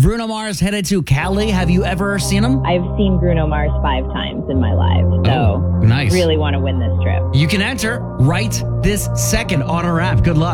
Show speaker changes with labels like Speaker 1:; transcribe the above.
Speaker 1: Bruno Mars headed to Cali. Have you ever seen him?
Speaker 2: I've seen Bruno Mars 5 times in my life, so
Speaker 1: nice.
Speaker 2: really want to win this trip.
Speaker 1: You can enter right this second on our app. Good luck.